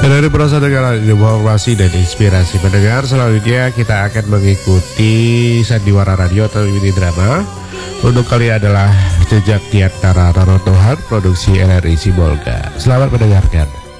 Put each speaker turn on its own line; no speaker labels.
Dari proses dengan informasi dan inspirasi pendengar, selanjutnya kita akan mengikuti Sandiwara Radio atau mini drama. Untuk kali adalah Jejak di Antara Reruntuhan, produksi RRI Sibolga. Selamat mendengarkan.